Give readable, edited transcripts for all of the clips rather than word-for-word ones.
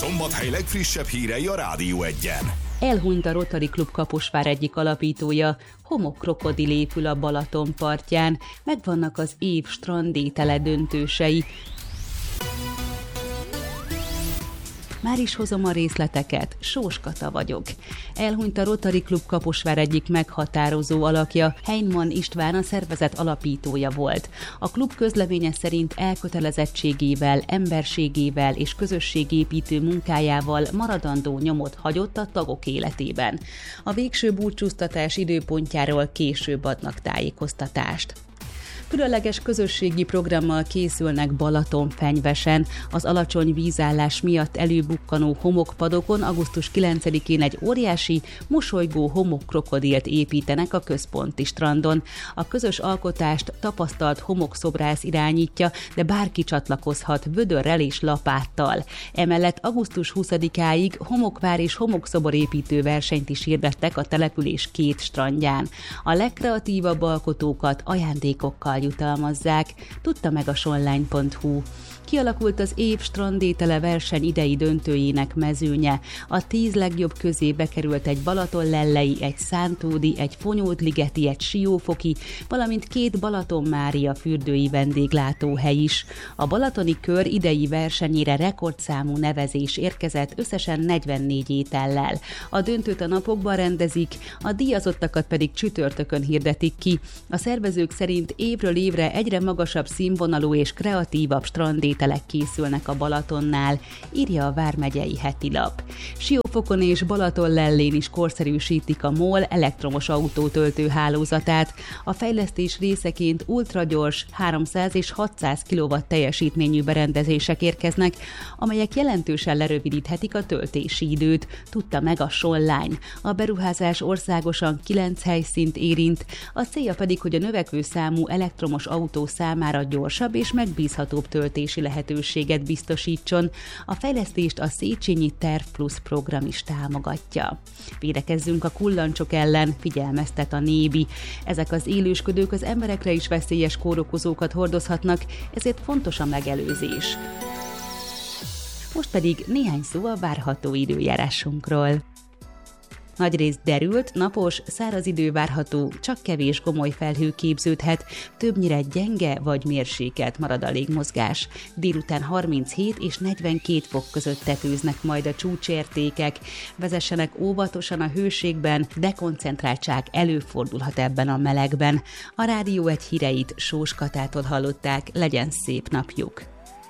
Szombathely legfrissebb hírei a Rádió Egyen. Elhunyt a Rotary Klub Kaposvár egyik alapítója, homokkrokodil épül a Balaton partján, megvannak az év strandétele döntősei. Már is hozom a részleteket, Sós Kata vagyok. Elhunyt a Rotary Klub Kaposvár egyik meghatározó alakja, Heinemann István a szervezet alapítója volt. A klub közleménye szerint elkötelezettségével, emberségével és közösségépítő munkájával maradandó nyomot hagyott a tagok életében. A végső búcsúztatás időpontjáról később adnak tájékoztatást. Különleges közösségi programmal készülnek Balatonfenyvesen. Az alacsony vízállás miatt előbukkanó homokpadokon augusztus 9-én egy óriási, mosolygó homokkkrokodilt építenek a központi strandon. A közös alkotást tapasztalt homokszobrász irányítja, de bárki csatlakozhat vödörrel és lapáttal. Emellett augusztus 20-áig homokvár és homokszoborépítő versenyt is hirdettek a település két strandján. A legkreatívabb alkotókat ajándékokkal jutalmazzák, tudta meg a sonline.hu. Kialakult az év strandétele verseny idei döntőjének mezőnye. A 10 legjobb közé bekerült egy Balatonlellei, egy Szántódi, egy Fonyódligeti, egy Siófoki, valamint 2 Balaton-Mária fürdői vendéglátóhely is. A balatoni kör idei versenyére rekordszámú nevezés érkezett, összesen 44 étellel. A döntőt a napokban rendezik, a díjazottakat pedig csütörtökön hirdetik ki. A szervezők szerint évről évre egyre magasabb színvonalú és kreatívabb strandételek készülnek a Balatonnál, írja a Vármegyei Hetilap. Siófokon és Balatonlellén is korszerűsítik a MOL elektromos autótöltő hálózatát. A fejlesztés részeként ultragyors 300 és 600 kW teljesítményű berendezések érkeznek, amelyek jelentősen lerövidíthetik a töltési időt, tudta meg a Sonline. A beruházás országosan 9 helyszínt érint, a célja pedig, hogy a növekvő számú elektromos autó számára gyorsabb és megbízhatóbb töltési lehetőséget biztosítson. A fejlesztést a Széchenyi Terv Plus program is támogatja. Védekezzünk a kullancsok ellen, figyelmeztet a Nébi. Ezek az élősködők az emberekre is veszélyes kórokozókat hordozhatnak, ezért fontos a megelőzés. Most pedig néhány szó a várható időjárásunkról. Nagyrészt derült, napos, száraz idő várható, csak kevés gomoly felhő képződhet, többnyire gyenge vagy mérsékelt marad a légmozgás. Délután 37 és 42 fok között tetőznek majd a csúcsértékek. Vezessenek óvatosan a hőségben, dekoncentráltság előfordulhat ebben a melegben. A Rádió Egy híreit Sós Katától hallották, legyen szép napjuk!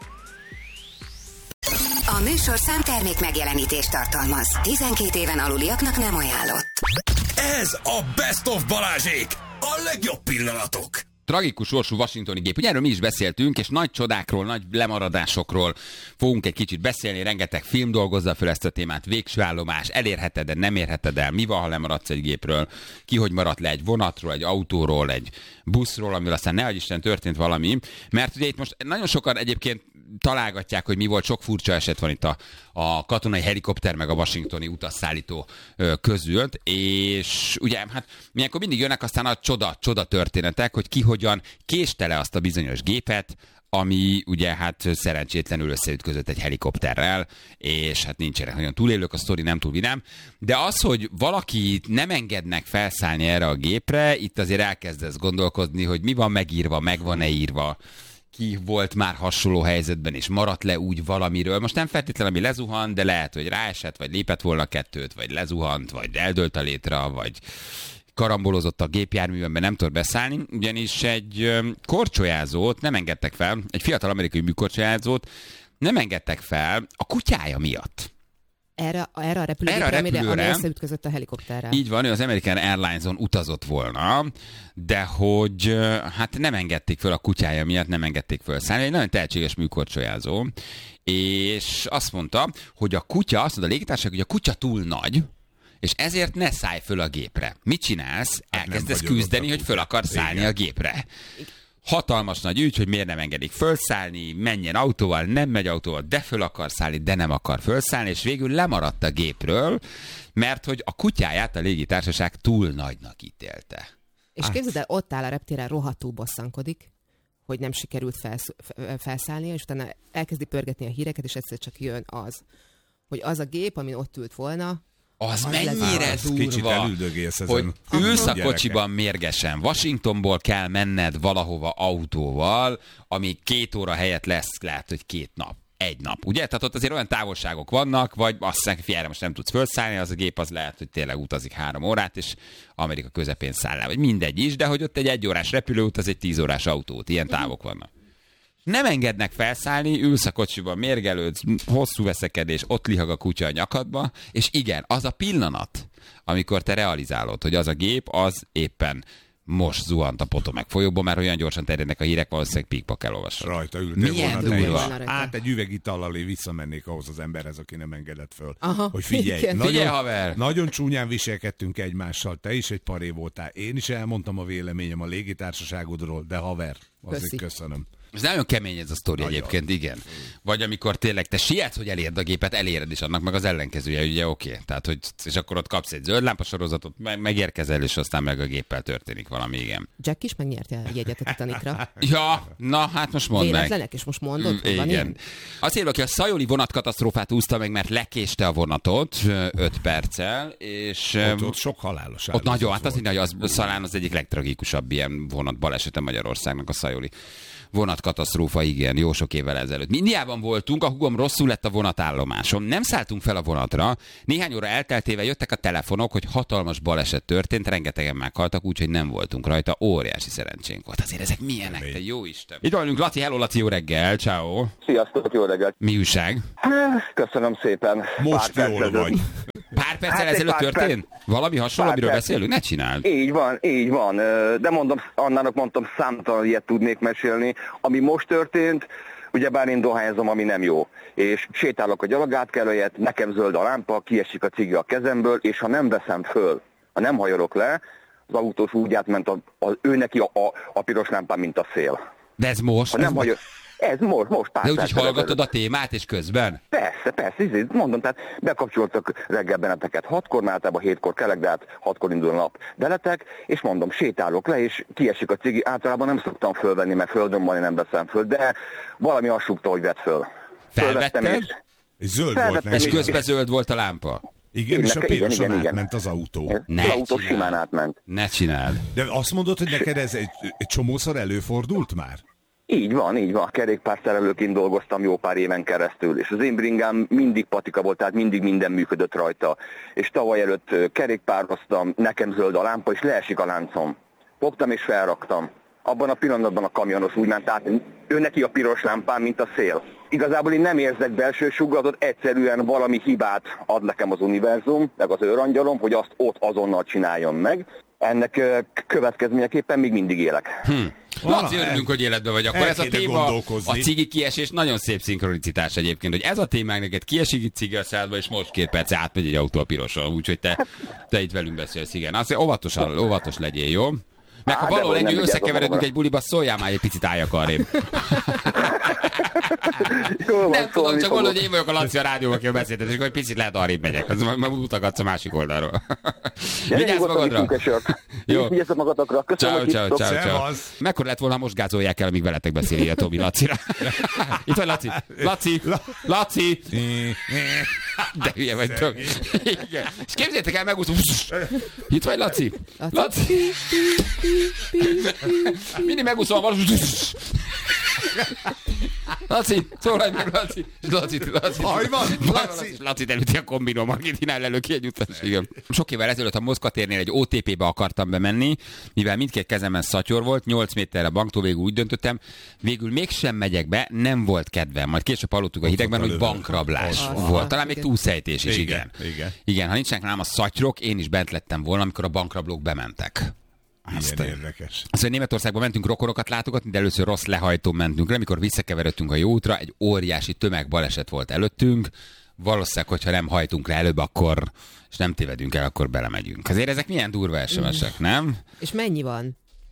A műsorszám termék megjelenítést tartalmaz. 12 éven aluliaknak nem ajánlott. Ez a Best of Balázsék! A legjobb pillanatok! Tragikus sorsú washingtoni gép. Ugye erről mi is beszéltünk, és nagy csodákról, nagy lemaradásokról fogunk egy kicsit beszélni. Rengeteg film dolgozza fel ezt a témát. Végső állomás, elérheted-e, nem érheted el, mi van, ha lemaradsz egy gépről, ki hogy maradt le egy vonatról, egy autóról, egy buszról, amivel aztán nehogy Isten történt valami. Mert ugye itt most nagyon sokan egyébként találgatják, hogy mi volt, sok furcsa eset van itt a katonai helikopter meg a washingtoni utasszállító között, és ugye hát ilyenkor mindig jönnek aztán a csoda történetek, hogy ki hogyan késte le azt a bizonyos gépet, ami ugye hát szerencsétlenül összeütközött egy helikopterrel, és hát nincsenek nagyon túlélők, a sztori nem túl vidám, de az, hogy valaki nem engednek felszállni erre a gépre, itt azért elkezdesz gondolkodni, hogy mi van megírva, meg van-e írva, ki volt már hasonló helyzetben, és maradt le úgy valamiről. Most nem feltétlenül, ami lezuhant, de lehet, hogy ráesett, vagy lépett volna kettőt, vagy lezuhant, vagy eldőlt a létra, vagy karambolozott a gépjárművemben, nem tud beszállni, ugyanis egy korcsolyázót nem engedtek fel, egy fiatal amerikai műkorcsolyázót nem engedtek fel a kutyája miatt. Erre a repülőgépre, ami összeütközött a helikopterrel. Így van, ő az American Airlines-on utazott volna, de hogy hát nem engedték föl a kutyája miatt, nem engedték föl szállni. Egy nagyon tehetséges műkorcsolyázó, és azt mondta, hogy a kutya, azt mondta a légitársaság, hogy a kutya túl nagy, és ezért ne szállj föl a gépre. Mit csinálsz? Elkezdesz küzdeni, hogy föl akarsz szállni a gépre. Hatalmas nagy ügy, hogy miért nem engedik fölszállni, menjen autóval, nem megy autóval, de föl akar szállni, de nem akar fölszállni, és végül lemaradt a gépről, mert hogy a kutyáját a légitársaság túl nagynak ítélte. És képzeld el, ott áll a reptéren, rohadtul bosszankodik, hogy nem sikerült felszállnia, és utána elkezdi pörgetni a híreket, és egyszer csak jön az, hogy az a gép, amin ott ült volna, az mennyire Kicsit durva, elüldögélsz hogy ezen. ülsz a kocsiban mérgesen. Washingtonból kell menned valahova autóval, ami 2 óra helyett lesz, lehet, hogy 2 nap. 1 nap, ugye? Tehát ott azért olyan távolságok vannak, vagy azt mondják, hogy erre most nem tudsz felszállni, az a gép az lehet, hogy tényleg utazik 3 órát, és Amerika közepén száll le, vagy mindegy is, de hogy ott egy 1 órás repülőút, az egy 10 órás autót, ilyen távok vannak. Nem engednek felszállni, ülsz a kocsiban, mérgelődsz, hosszú veszekedés, ott lihag a kutya a nyakadba, és igen, az a pillanat, amikor te realizálod, hogy az a gép, az éppen most zuhant a Potomac folyóban, mert olyan gyorsan terjednek a hírek, valószínűleg pikpak elolvasod. Rajta ültél Milyen volna durva. te is. Hát egy üveg itallal én visszamennék ahhoz az emberhez, aki nem engedett föl. Aha, Hogy figyelj, igen. Figyelj, haver! nagyon csúnyán viselkedtünk egymással, te is egy paré voltál. Én is elmondtam a véleményem a légitársaságodról, de haver, azért köszönöm. Ez nagyon kemény ez a sztori egyébként, igen. Vagy amikor tényleg te sietsz, hogy elérd a gépet, eléred is, annak meg az ellenkezője, ugye oké. Tehát, hogy, és akkor ott kapsz egy zöld lámpasorozatot, megérkezel, és aztán meg a géppel történik valami, igen. Jack is megnyerte a jegyet a Titanicra. Ja, na hát most mondd meg. Véletlenek, és most mondod, hogy van ilyen? Igen. Azt írva, aki a szajoli vonatkatasztrófát úszta meg, mert lekéste a vonatot 5 perccel, és... Ott sok halálos ott nagyon, hát az, hogy az talán az egyik legtragikusabb ilyen vonatbalesete Magyarországnak a szajoli vonatkatasztrófa, igen, jó sok évvel ezelőtt. Mi Indiában voltunk, a húgom rosszul lett a vonatállomáson. Nem szálltunk fel a vonatra, néhány óra elteltével jöttek a telefonok, hogy hatalmas baleset történt, rengetegen meghaltak, úgyhogy nem voltunk rajta, óriási szerencsénk volt. Azért ezek milyenek, te jó Isten. Itt vagyunk, Laci, hello Laci, jó reggel, ciao. Sziasztok, jó reggelt! Mi újság? Köszönöm szépen. Most jól vagy. Pár perccel Hát ezelőtt egy pár történt? Valami hasonló, pár amiről perc. beszélünk? Ne csináld. Így van. De mondom, Annának mondtam, számtalan ilyet tudnék mesélni. Ami most történt, ugyebár én dohányzom, ami nem jó. És sétálok a gyalogátkelőjét, nekem zöld a lámpa, kiesik a cigi a kezemből, és ha nem veszem föl, ha nem hajolok le, az autós úgy átment ő neki a piros lámpán, mint a szél. De ez most? Ha nem hajol... Ez most pár De úgy, hogy perccel hallgatod ezelőtt. a témát, és közben? Persze, mondom, tehát bekapcsoltak reggel benneteket 6-kor, általában 7-kor kelek, de hát 6-kor indul a nap beletek, és mondom, sétálok le, és kiesik a cigi, általában nem szoktam fölvenni, mert földön van, én nem veszem föl, de valami azt súgta, hogy vedd föl. Felvetted? És zöld volt, Felvettem nem? És is. közben zöld volt a lámpa? Igen, és a piroson igen. átment az autó. Ne Az autó csináld. simán átment. Ne csináld. De azt mondod, hogy neked ez egy csomószor előfordult már? Így van. Kerékpárszerelőként dolgoztam jó pár éven keresztül, és az én bringám mindig patika volt, tehát mindig minden működött rajta. És tavaly előtt kerékpároztam, nekem zöld a lámpa, és leesik a láncom. Fogtam és felraktam. Abban a pillanatban a kamionos úgy ment át, ő neki a piros lámpán, mint a szél. Igazából én nem érzek belső sugllatot, egyszerűen valami hibát ad nekem az univerzum, meg az őrangyalom, hogy azt ott azonnal csináljon meg. Ennek következményeképpen még mindig élek. Laci, örülünk, hogy életben vagy. Akkor El ez a kéne téma, gondolkozni. a cigi kiesés, nagyon szép szinkronicitás egyébként, hogy ez a témánk neked kiesik itt cigi a szádba, és most 2 perc átmegy egy autó a piroson, úgyhogy te itt velünk beszélsz, igen. Azt óvatos legyél, jó? Meg ha Á, valahol dehogy nem, engem összekeveredünk vigyázok egy buliba, szóljál már egy picit álljak arrébb. Jól van, Nem tudom, szólni csak fogok. mondod, hogy én vagyok a Laci a rádióban, akivel beszéltet, és akkor egy picit lehet arrébb megyek. Az majd mutogatsz a másik oldalról. Vigyázz Nyugodtan magadra! iszunk egy sört. Jó. Vigyázzatok magatokra. Köszönöm, hogy hívtok. Szevasz. Mekkora lett volna, ha most gázolják el, amíg veletek beszél a Tomi Lacira? Itt vagy Laci! De hülye vagy tök. Igen. És képzeljétek el, megúszom. Itt vagy Laci? Mindig megúszom a Laci, szólalj meg, Laci. Baj van, Laci elüti a kombinom, Argentinál elő ki egy utasségem. Sok évvel ezelőtt a Moszkvatérnél egy OTP-be akartam bemenni, mivel mindkét kezemben szatyor volt, 8 méterre a banktól, végül úgy döntöttem, végül mégsem megyek be, nem volt kedvem. Majd később hallottuk a hidegben, hogy bankrablás volt. Talán még túlszejtés is, igen. Igen, ha nincsenek nálam a szatyrok, én is bent lettem volna, amikor a bankrablók bementek. Ilyen érdekes. Azt, hogy Németországban mentünk rokorokat látogatni, de először rossz lehajtón mentünk le, amikor visszakeveredtünk a jó útra, egy óriási tömegbaleset volt előttünk. Valószínűleg, hogyha nem hajtunk le előbb, akkor, és nem tévedünk el, akkor belemegyünk. Azért ezek milyen durva SMS-ek, nem? És mennyi van?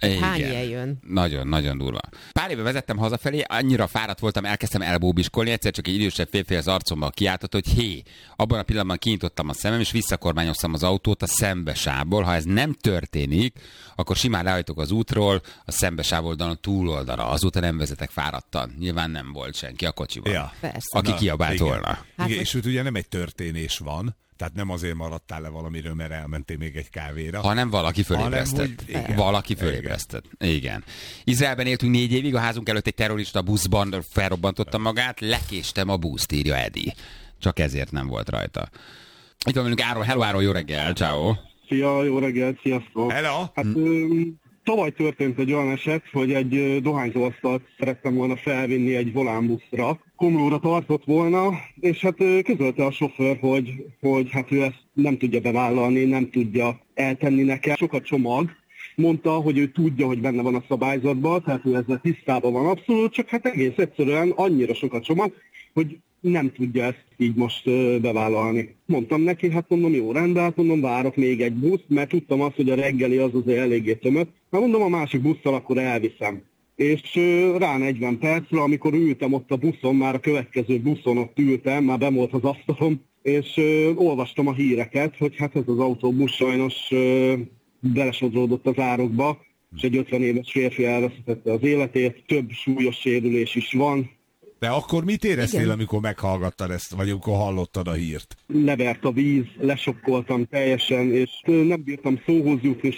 Hány ilyen jön? Nagyon, nagyon durva. Pár éve vezettem hazafelé, annyira fáradt voltam, elkezdtem elbóbiskolni, egyszer csak egy idősebb férfi az arcomba kiáltott, hogy hé, abban a pillanatban kinyitottam a szemem, és visszakormányoztam az autót a szembesávból. Ha ez nem történik, akkor simán lehajtok az útról, a szembesáv oldalon túloldalra. Azóta nem vezetek fáradtan. Nyilván nem volt senki a kocsiban, Ja. aki kiabált volna. Igen, és itt ugye nem egy történés van, tehát nem azért maradtál le valamiről, mert elmentél még egy kávéra. Hanem valaki fölébresztett. Valaki fölébresztett. Igen. Izraelben éltünk 4 évig, a házunk előtt egy terrorista buszban felrobbantotta magát, lekéstem a buszt, írja Edi. Csak ezért nem volt rajta. Itt van velünk Áron. Hello, Áron, jó reggel, ciao. Szia, jó reggelt, sziasztok! Hello! Hát tavaly történt egy olyan eset, hogy egy dohányzóasztalt szerettem volna felvinni egy volánbuszra. Komlóra tartott volna, és hát közölte a sofőr, hogy hát ő ezt nem tudja bevállalni, nem tudja eltenni nekem. Sok a csomag. Mondta, hogy ő tudja, hogy benne van a szabályzatban, tehát ő ezzel tisztában van abszolút, csak hát egész egyszerűen annyira sok a csomag, hogy nem tudja ezt így most bevállalni. Mondtam neki, hát mondom, jó, rendben, hát mondom, várok még egy buszt, mert tudtam azt, hogy a reggeli az azért eléggé tömött. Hát mondom, a másik busszal akkor elviszem. És rá 40 percre, amikor ültem ott a buszon, már a következő buszon ott ültem, már benn volt az asztalom, és olvastam a híreket, hogy hát ez az autóbusz sajnos belesodródott az árokba, és egy 50 éves férfi elvesztette az életét, több súlyos sérülés is van. De akkor mit éreztél, amikor meghallgattad ezt, vagy amikor hallottad a hírt? Levert a víz, lesokkoltam teljesen, és nem bírtam szóhoz jutni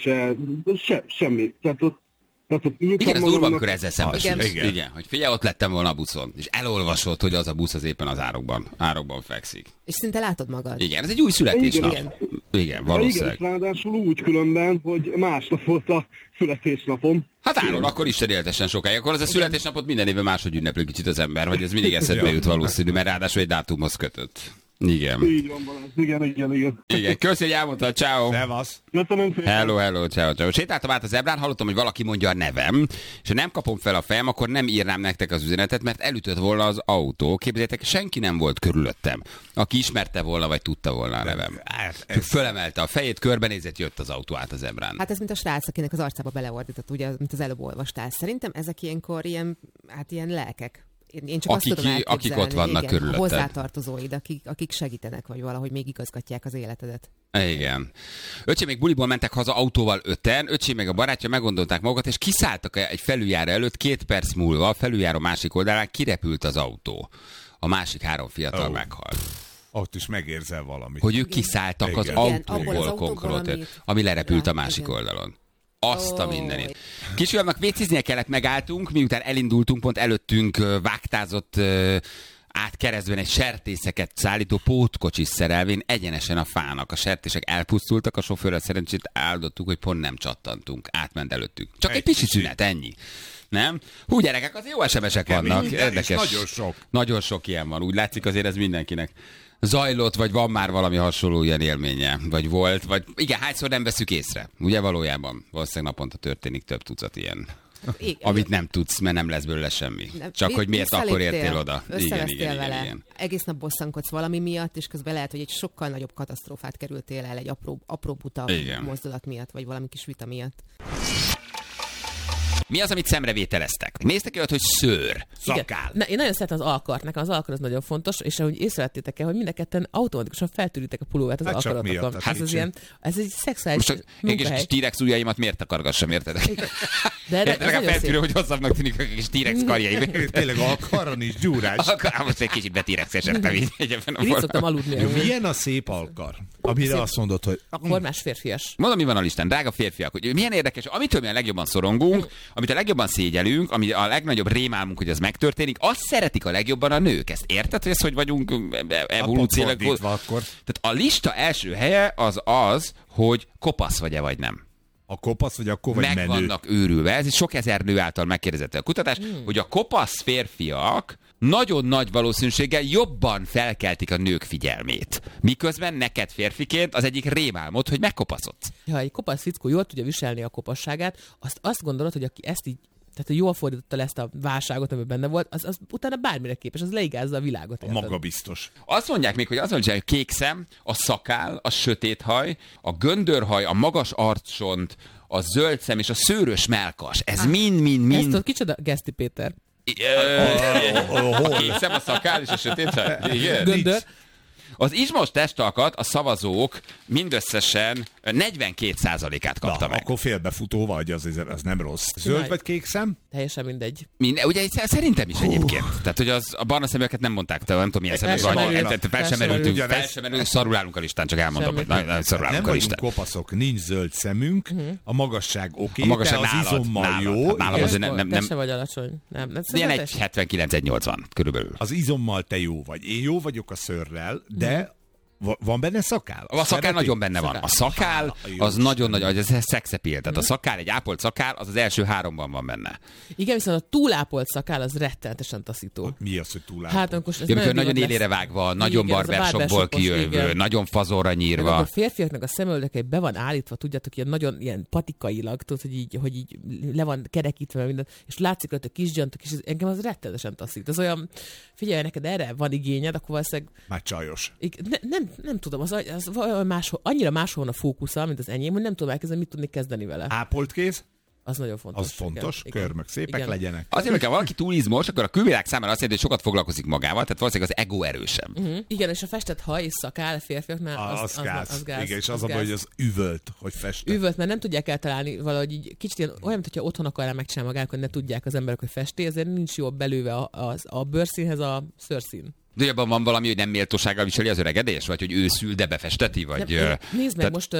semmit. Tehát ott igen, ez durva, amikor ezzel szembesülsz. Igen, hogy figyelj, ott lettem volna a buszon, és elolvasod, hogy az a busz az éppen az árokban fekszik. És szinte látod magad. Igen, ez egy új születésnap. Igen, valószínűleg. Igen, ráadásul úgy különben, hogy másnap volt a születésnapom. Hát Áron, akkor istenéltesen sokáig. Akkor az a születésnapot minden évben máshogy ünnepli kicsit az ember, vagy ez mindig eszedbe jut valószínű, mert ráadásul egy dátumhoz kötött. Igen. Így van, Balázs. Igen. Igen, köszi, hogy elmondtad, ciao. Szevasz. Hello, ciao. Sétáltam át a zebrán, hallottam, hogy valaki mondja a nevem, és ha nem kapom fel a fejem, akkor nem írnám nektek az üzenetet, mert elütött volna az autó. Képzeljétek, senki nem volt körülöttem, aki ismerte volna, vagy tudta volna a nevem. Fölemelte a fejét, körbenézett, jött az autó át a zebrán. Hát ez mint a srác, akinek az arcába beleordított, ugye, mint az előbb olvastál. Szerintem ezek ilyenkor ilyen lelkek. Én csak azt tudom elképzelni, akik ott vannak körülötted. A hozzátartozóid, akik segítenek, vagy valahogy még igazgatják az életedet. Igen. Öcsém még buliból mentek haza autóval 5-en, öcsém meg a barátja meggondolták magukat, és kiszálltak egy felüljáró előtt, 2 perc múlva a felüljáró másik oldalán kirepült az autó. A másik 3 fiatal meghalt. Ott is megérzel valamit. Hogy ők kiszálltak az autóból konkrétan, ami lerepült a másik oldalon. Azt a mindenit. Kisfiamnak véciznie kellett, megálltunk, miután elindultunk, pont előttünk vágtázott át keresztben egy sertészeket szállító pótkocsis szerelvén egyenesen a fának. A sertések elpusztultak, a sofőrrel szerencsét áldottuk, hogy pont nem csattantunk. Átment előttünk. Csak egy pici szünet, ennyi. Nem? Hú, gyerekek, az jó SMS-ek vannak. Érdekes. Nagyon sok. Nagyon sok ilyen van. Úgy látszik, azért ez mindenkinek zajlott, vagy van már valami hasonló ilyen élménye, vagy volt, vagy igen, hányszor nem veszük észre. Ugye valójában valószínűleg naponta történik több tucat ilyen. Igen. Amit nem tudsz, mert nem lesz belőle semmi. Csak hogy miért akkor értél oda. Igen. Egész nap bosszankodsz valami miatt, és közben lehet, hogy egy sokkal nagyobb katasztrófát kerültél el egy apró buta mozdulat miatt, vagy valami kis vita miatt. Mi az, amit szemrevételeztek? Néztek olyat, hogy szőr, szakál. Én nagyon szeretem az alkart, nekem az alkar az nagyon fontos, és ahogy észrevettétek el, hogy mind a ketten automatikusan feltűritek a pulóvert az alkarotokon. Ez egy szexuális munkahely. És T-rex ujjaimat miért takargassam, érted? De legalább feltűrő, hogy hosszabbnak tűnik a kis T-rex karjai. Tényleg alkarron is gyúrás. Most egy kicsit be-T-rex-esettem így. Én így szoktam aludni. Milyen a szép alkar? Amire azt mondod, hogy... Formás férfias. Mondom, mi van a listán, drága férfiak, hogy milyen érdekes, amitől mi a legjobban szorongunk, amit a legjobban szégyelünk, ami a legnagyobb rémálmunk, hogy az megtörténik, azt szeretik a legjobban a nők. Ezt érted, hogy ez hogy vagyunk evolúciólag? Tehát a lista első helye az, hogy kopasz vagy-e vagy nem. A kopasz vagy akkor vagy menő? Meg vannak őrülve. Ez sok ezer nő által megkérdezett a kutatás, hogy a kopasz férfiak nagyon nagy valószínűséggel jobban felkeltik a nők figyelmét. Miközben neked férfiként az egyik rémálmod, hogy megkopaszott. Ha egy kopasz fickó jól tudja viselni a kopasságát, azt gondolod, hogy aki ezt így, tehát hogy jól fordította le ezt a válságot, ami benne volt, az utána bármire képes, az leigázza a világot. A magabiztos. Azt mondják még, hogy az, hogy a kék szem, a szakál, a sötét haj, a göndörhaj, a magas arccsont, a zöld szem és a szőrös mellkas. Ez mind. Ezt tudod, kicsoda? Geszti Péter. A szem, a szakál és a sötétség? Igen. Göndör. Az izmos testalkat a szavazók mindösszesen 42%-át kapta meg. Akkor félbefutó vagy, az nem rossz. Zöld vagy kék szem? Teljesen mindegy. Ugye szerintem is egyébként. Tehát, hogy a barna szeműeket nem mondták, nem tudom, milyen szemek vagy. Fel sem merültünk, szarul állunk a listán, csak elmondom, hogy nagyon szarul állunk a listán. Nem vagyunk kopaszok, nincs zöld szemünk, a magasság oké, a magasság az izommal jó. Nálam azért nem. Te se vagy alacsony. Nem. Ilyen 1,79-1,80 körülbelül. Az izommal te jó vagy. Én jó vagyok a szőrrel, de van benne szakál? A szakál nagyon benne van. A szakál az nagyon nagy, ez szexepil. Tehát a szakál, egy ápolt szakál, az első 3-ban van benne. Igen, viszont a túlápolt szakál az rettenetesen taszító. Mi az, hogy túlápolt? Hát, amikor nagyon élére vágva, nagyon barbershopból kijövő, nagyon fazonra nyírva. Meg a férfiaknak a szemöldökei be van állítva, tudjátok, ilyen nagyon ilyen patikailag, tudod, hogy így le van kerekítve minden, és látszik ott a kis gyantok, és engem az rettenetesen taszít. Az olyan, figyelj, neked erre van igényed, akkor valószínűleg... Már csajos. Nem tudom, az annyira máshol a fókusza, mint az enyém, hogy nem tudom elkezdeni, mit tudni kezdeni vele. Ápolt kéz? Az nagyon fontos. Az fontos, körmök szépek igen. legyenek. Azért, hogyha valaki túl izmos, akkor a külvilág számára azt jelenti, hogy sokat foglalkozik magával, tehát valószínűleg az ego erősebb. Igen, és a festett haj és szakál a férfiaknál az gáz. Igen, és az a gáz. baj, hogy az üvölt, hogy festett. Üvölt, mert nem tudják eltalálni valahogy így kicsit ilyen, olyan, mintha otthon akarná megcsinálni magának, hogy ne tudják az emberek, hogy festi, ezért nincs jól belőve a bőrszínhez a szőrszín. De abban van valami, hogy nem méltósággal viseli az öregedés? Vagy hogy őszül, de befesteti? Vagy, nézd meg, most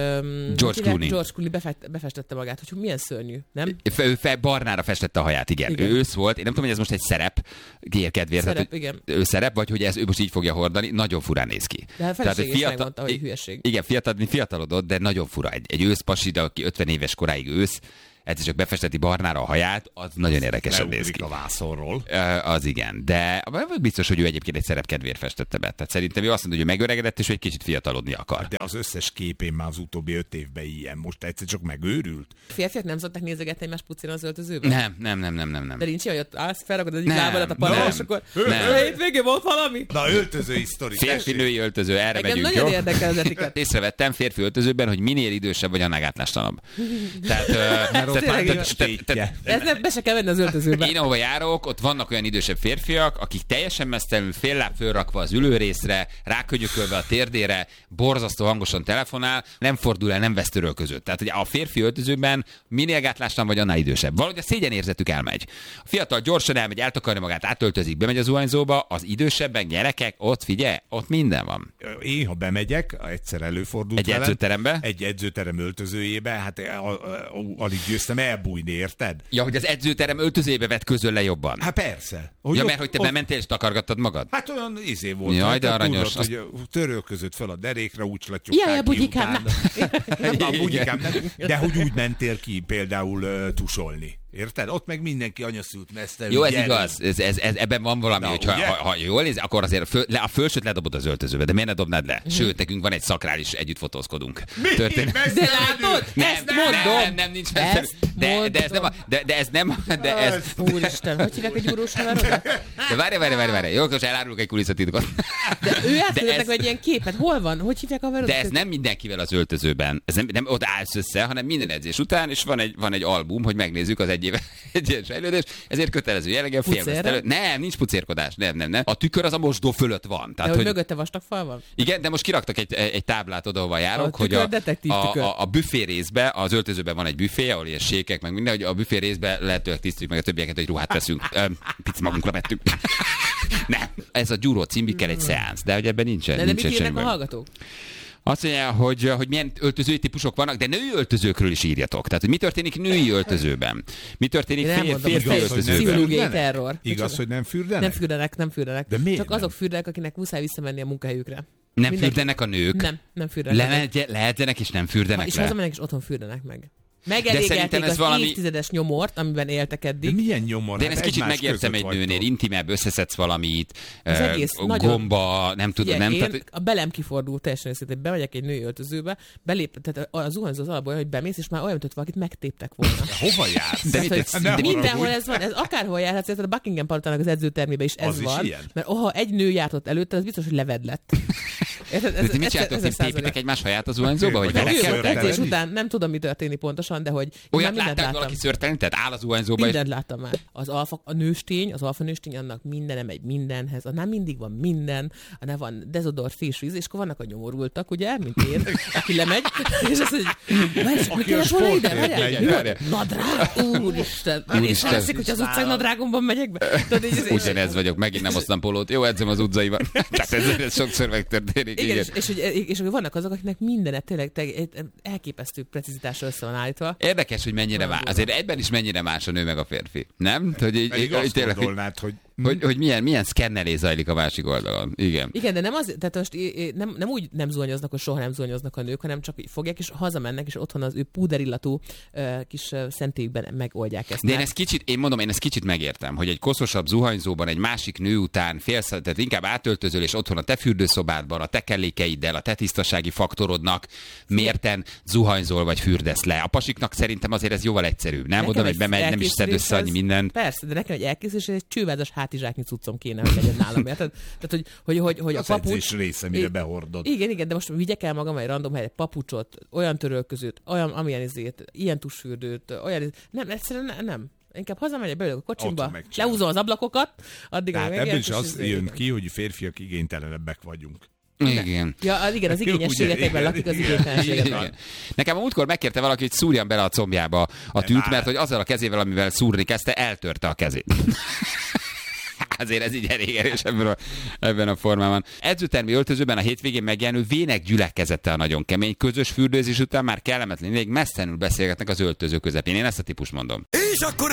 George Clooney befestette magát, hogy milyen szörnyű, nem? Ő barnára festette a haját, igen. Ő ősz volt, én nem tudom, hogy ez most egy szerep, kedvéért. Szerep, igen. Ő szerep, vagy hogy ő most így fogja hordani, nagyon furán néz ki. De a feleség is megmondta, hogy hülyeség. Igen, fiatalodott, de nagyon fura. Egy őszpasi, de aki 50 éves koráig ősz, egyszer csak befesteti barnára a haját, az nagyon érdekesen néz ki. A vászonról. Az igen, de biztos, hogy ő egyébként egy szerep kedvéért festette be. Tehát szerintem ő azt mondja, hogy megöregedett, és hogy egy kicsit fiatalodni akar. De az összes képén már az utóbbi 5 évben ilyen. Most egyszer csak megőrült. Férfiak nem szokták nézegetni egymás pucéran az öltözőben? Nem. De nincs olyan, hogy állsz, felragod az egyik lábadat a panel, és akkor hétvégén volt valami? Na, öltözői sztori. Férfi-női öltöző, erre megyünk, nagyon érdekel az etiket. Észrevettem férfi öltözőben, hogy minél idősebb vagy, annál gátlástalanabb. Tehát be se kell venni az öltözőbe. Én ahova járok, ott vannak olyan idősebb férfiak, akik teljesen mesztelenül, fél láb fölrakva az ülőrészre, rákönyökölve a térdére, borzasztó hangosan telefonál, nem fordul el, nem vesz törölközőt. Tehát ugye a férfi öltözőben minél gátlástan vagy, annál idősebb. Valahogy a szégyenérzetük elmegy. A fiatal gyorsan elmegy, eltakarja magát, átöltözik, bemegy az zuhanyzóba, az idősebbek, gyerekek, ott figyelj, ott minden van. Én, ha bemegyek, egyszer előfordult egy edzőterembe? Egy edzőterem öltözőjébe, hát alig győztem elbújni, érted? Ja, hogy az edzőterem öltözőjébe vett közölle jobban. Hát persze. Mert hogy te bementél és takargattad magad? Hát olyan volt. Jaj, de aranyos. Tudod, hogy törölközött fel a derékre, úgy slatyogták ki után. Bugyikám, de hogy úgy mentél ki például tusolni. Érted? Ott meg mindenki anyaszült mesztelő. Jó, ez igaz. Ebben van valami, hogy ha jól néz, akkor azért a fölsőt ledobod az öltözőbe, de miért ne dobnád le? Sőt, nekünk van egy szakrál is, együtt fotózkodunk. De látod? Ezt mondom. Nem, nincs de ez nem. Úristen, hogy hívják egy gyúrós haverodat? De várj. Jó, most elárulok egy kulisszatitkot. De ő elküldtek egy ilyen képet. Hol van? Hogy hívják a haverodat? De ez nem mindenkivel az öltözőben. Ez nem ott állsz össze, hanem minden edzés után, és van egy album, hogy megnézzük az egy éves fejlődés, ezért kötelező jelleggel félmeztelő. Nem, nincs pucérkodás, nem. A tükör az a mosdó fölött van. Tehát, hogy mögötte vastag fal van? Igen, de most kiraktak egy táblát oda, ahova járok, hogy a büfé részbe, az öltözőben van egy büfé, ahol ilyen sékek, meg minden, hogy a büfé részbe lehetőleg tisztítjuk meg a többieket, hogy ruhát veszünk. Pici magunkra vettük. Nem, ez a Gyuró című kell egy szeánsz, de hogy ebben nincsen. De mit írnak a hallgatók? Azt mondja, hogy milyen öltözői típusok vannak, de női öltözőkről is írjatok. Tehát, hogy mi történik női öltözőben? Mi történik férfi öltözőben? Pszichológiai terror. Igaz, hogy nem fürdenek? Nem fürdenek. De miért csak azok fürdenek, akinek muszáj visszamenni a munkahelyükre. Nem fürdenek a nők? Nem fürdenek. Lehetzenek és nem fürdenek és le. És hazamennek és otthon fürdenek meg. Megelégelték az valami... évtizedes nyomort, amiben éltek eddig. De milyen nyomor? De én ezt kicsit megértem egy nőnél, intimebb, összeszedsz valamit, gomba, nem tudom. Nem, tehát... A belem kifordult teljesen őszintén, bemegyek egy női öltözőbe, tehát a zuhanyzó az alapból, hogy bemész, és már olyan, mint valakit megtéptek volna. Hova jársz? De mindenhol ez van, ez akárhol járhatsz, tehát a Buckingham palotának az edzőtermébe is ez van. Mert egy nő járt ott előtte, az biztos, hogy levedlett. De mit csináltok, hogy tépitek egymás haját az zuhanyzóba, hogy edzés után nem tudom, mi történik pontosan, de hogy olyat láttál, valaki szörtelni, tehát áll az zuhanyzóba. Mindent láttam már. Az alfa nőstény, annak mindene megy mindenhez, annál mindig van minden, annál van dezodor, frissvíz, és akkor vannak a nyomorultak, ugye, mint én, aki lemegy, és azt mondja, hogy kellett volna ide? Nadrág, úristen. És látszik, hogy az utcán nadrágomban megyek be. Ugyanez vagyok, megint nem hoztam polót. Jó, edzem az utcaiban. Tehát ez sokszor megtörténik. Igen, és vannak azok, akiknek mindenet tényleg elképesztő precizitásra össze van állítva. Érdekes, hogy mennyire más. Azért egyben is mennyire más a nő meg a férfi. Nem? Pedig azt gondolnád, hogy milyen szkennelés zajlik a másik oldalon. Igen. Igen, de nem az, tehát most nem úgy nem zuhanyoznak, hogy soha nem zuhanyoznak a nők, hanem csak fogják és hazamennek, és otthon az ő púderillatú kis szentélyükben megoldják ezt. De én ezt kicsit megértem, hogy egy koszosabb zuhanyzóban egy másik nő után tehát inkább átöltözöl, és otthon a te fürdőszobádban, a te kellékeiddel, a te tisztasági faktorodnak mérten zuhanyzol vagy fürdesz le. A pasiknak szerintem azért ez jóval egyszerűbb. Nem mondom, hogy bemegy, nem is szed össze annyi mindent. Persze, de nekem egy elkészülés, egy csővázas hátizsáknyi cuccom kéne, hogy legyen nálam. Tehát, hogy a papucs része, mire behordod. Igen, de most vigyek el magam egy random helyre papucsot, olyan törölközőt, olyan amilyen izét, ilyen tusfürdőt, olyan nem, egyszerűen nem. Inkább hazamegyek belőle a kocsimba, lehúzom az ablakokat, addig hát ebből is az jön ki, hogy férfiak igénytelenebbek vagyunk. Igen. Ja, igen, az igényességetekben lakik az igénytelenséget. Nekem a múltkor megkérte valaki, hogy szúrjam bele a combjába a tűt, mert hogy azzal a kezével, amivel szúrni kezdte, eltörte a kezét. Azért ez így elég erős ebben a formában. Edzőtermi öltözőben a hétvégén megjelenő vének gyülekezettel nagyon kemény. Közös fürdőzés után már kellemetlen, még messzenül beszélgetnek az öltöző közepén. Én ezt a típust mondom. És akkor